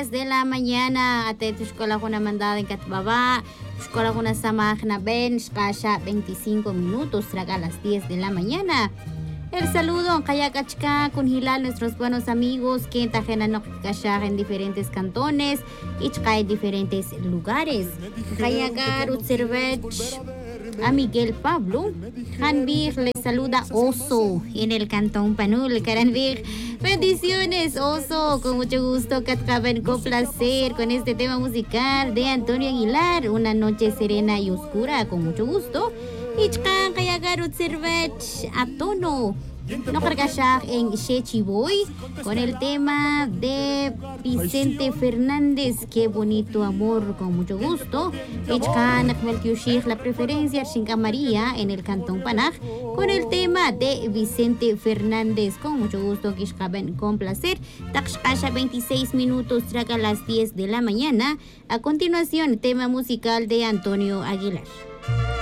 10 de la mañana. Atento escola con una mandada en Catbaba. Escola con una samajna bench. Kasha 25 minutos. Traga a las 10 de la mañana. El saludo en Kayakachka con Hilal, nuestros buenos amigos que tajenan en diferentes cantones y en diferentes lugares. Kayakar Utzervech a Miguel Pablo. Hanbir le saluda Oso en el cantón Panul. Karanbir, bendiciones Oso, con mucho gusto que acaben con placer con este tema musical de Antonio Aguilar, Una noche serena y oscura, con mucho gusto. Ichkan Kayakar Utzervech a tono. No cargashak en Shechiboy con el tema de Vicente Fernández, Qué bonito amor, con mucho gusto. Ichkan Akmelkiushik, la preferencia Shinka María en el cantón Panaj con el tema de Vicente Fernández, con mucho gusto. Kishkaben con placer. Takshkasha 26 minutos, traga las 10 de la mañana. A continuación, tema musical de Antonio Aguilar.